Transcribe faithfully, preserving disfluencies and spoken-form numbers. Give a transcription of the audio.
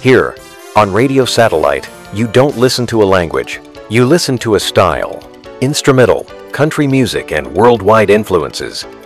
Here, on Radio Satellite, you don't listen to a language, you listen to a style. Instrumental, country music, and worldwide influences